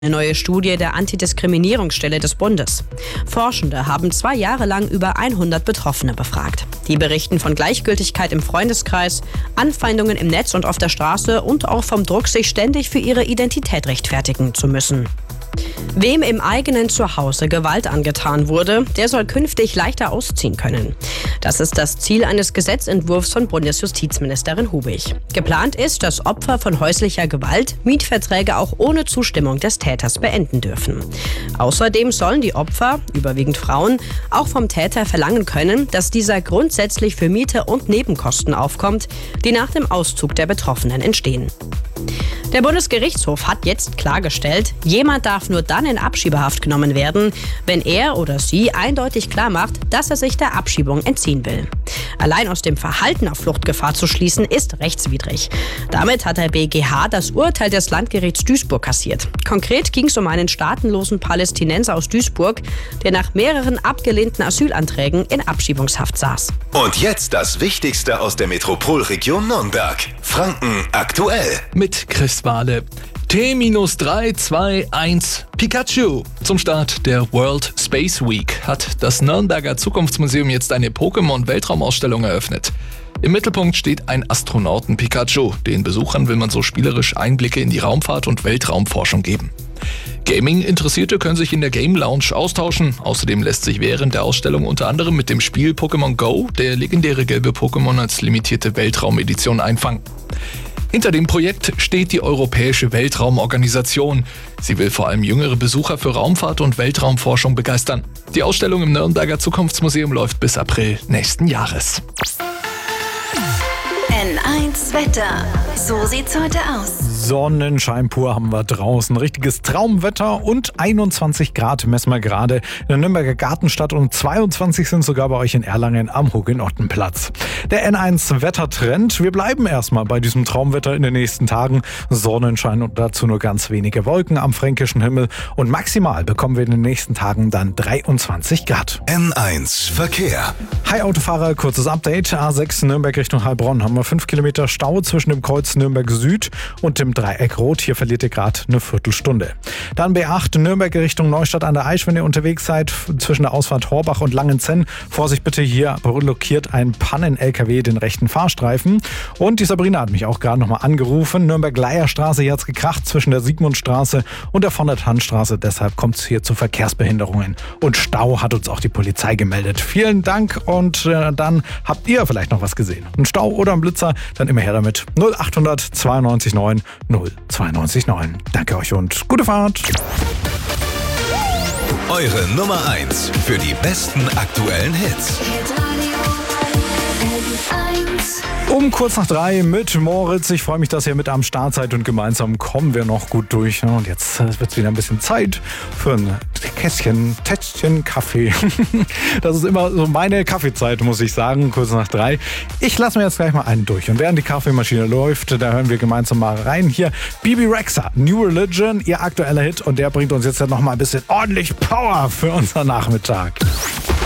Eine neue Studie der Antidiskriminierungsstelle des Bundes. Forschende haben 2 Jahre lang über 100 Betroffene befragt. Die berichten von Gleichgültigkeit im Freundeskreis, Anfeindungen im Netz und auf der Straße und auch vom Druck, sich ständig für ihre Identität rechtfertigen zu müssen. Wem im eigenen Zuhause Gewalt angetan wurde, der soll künftig leichter ausziehen können. Das ist das Ziel eines Gesetzentwurfs von Bundesjustizministerin Hubig. Geplant ist, dass Opfer von häuslicher Gewalt Mietverträge auch ohne Zustimmung des Täters beenden dürfen. Außerdem sollen die Opfer, überwiegend Frauen, auch vom Täter verlangen können, dass dieser grundsätzlich für Miete und Nebenkosten aufkommt, die nach dem Auszug der Betroffenen entstehen. Der Bundesgerichtshof hat jetzt klargestellt, jemand darf nur dann in Abschiebehaft genommen werden, wenn er oder sie eindeutig klar macht, dass er sich der Abschiebung entziehen will. Allein aus dem Verhalten auf Fluchtgefahr zu schließen, ist rechtswidrig. Damit hat der BGH das Urteil des Landgerichts Duisburg kassiert. Konkret ging es um einen staatenlosen Palästinenser aus Duisburg, der nach mehreren abgelehnten Asylanträgen in Abschiebungshaft saß. Und jetzt das Wichtigste aus der Metropolregion Nürnberg. Franken aktuell. Mit Chris Wahle. T-321 Pikachu. Zum Start der World Space Week hat das Nürnberger Zukunftsmuseum jetzt eine Pokémon-Weltraumausstellung eröffnet. Im Mittelpunkt steht ein Astronauten-Pikachu. Den Besuchern will man so spielerisch Einblicke in die Raumfahrt und Weltraumforschung geben. Gaming-Interessierte können sich in der Game Lounge austauschen. Außerdem lässt sich während der Ausstellung unter anderem mit dem Spiel Pokémon Go der legendäre gelbe Pokémon als limitierte Weltraumedition einfangen. Hinter dem Projekt steht die Europäische Weltraumorganisation. Sie will vor allem jüngere Besucher für Raumfahrt und Weltraumforschung begeistern. Die Ausstellung im Nürnberger Zukunftsmuseum läuft bis April nächsten Jahres. N1 Wetter. So sieht's heute aus. Sonnenschein pur haben wir draußen. Richtiges Traumwetter und 21 Grad messen wir gerade in der Nürnberger Gartenstadt und 22 sind sogar bei euch in Erlangen am Hugenottenplatz. Der N1 Wettertrend. Wir bleiben erstmal bei diesem Traumwetter in den nächsten Tagen. Sonnenschein und dazu nur ganz wenige Wolken am fränkischen Himmel und maximal bekommen wir in den nächsten Tagen dann 23 Grad. N1 Verkehr. Hi Autofahrer, kurzes Update. A6 Nürnberg Richtung Heilbronn haben wir 5 Kilometer Stau zwischen dem Kreuz Nürnberg Süd und dem Dreieck Rot. Hier verliert ihr gerade eine Viertelstunde. Dann B8 Nürnberg Richtung Neustadt an der Aisch, wenn ihr unterwegs seid, zwischen der Ausfahrt Horbach und Langenzenn. Vorsicht bitte, hier blockiert ein Pannen-LKW den rechten Fahrstreifen. Und die Sabrina hat mich auch gerade nochmal angerufen. Nürnberg-Leierstraße, hier hat es gekracht zwischen der Siegmundstraße und der von der Tannstraße. Deshalb kommt es hier zu Verkehrsbehinderungen. Und Stau hat uns auch die Polizei gemeldet. Vielen Dank und dann habt ihr vielleicht noch was gesehen. Ein Stau oder ein Blitzer, dann immer her damit. 0800 92 9 092 9. Danke euch und gute Fahrt. Eure Nummer 1 für die besten aktuellen Hits. Um kurz nach 3 mit Moritz. Ich freue mich, dass ihr mit am Start seid und gemeinsam kommen wir noch gut durch. Und jetzt wird es wieder ein bisschen Zeit für ein Tässchen Kaffee. Das ist immer so meine Kaffeezeit, muss ich sagen, kurz nach 3. Ich lasse mir jetzt gleich mal einen durch. Und während die Kaffeemaschine läuft, da hören wir gemeinsam mal rein. Hier Bebe Rexha, New Religion, ihr aktueller Hit. Und der bringt uns jetzt noch mal ein bisschen ordentlich Power für unseren Nachmittag.